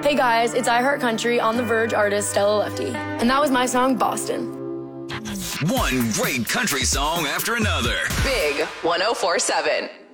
Hey guys, it's I Heart Country on The Verge artist Stella Lefty. And that was my song, Boston. One great country song after another. Big 104.7.